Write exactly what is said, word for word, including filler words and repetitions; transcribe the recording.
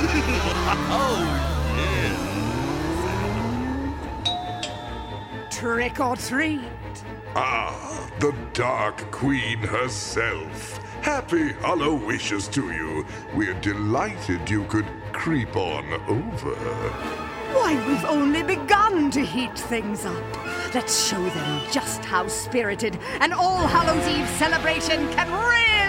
Oh, Trick or treat. Ah, the Dark Queen herself. Happy Hollow wishes to you. We're delighted you could creep on over. Why, we've only begun to heat things up. Let's show them just how spirited an All Hallows Eve celebration can really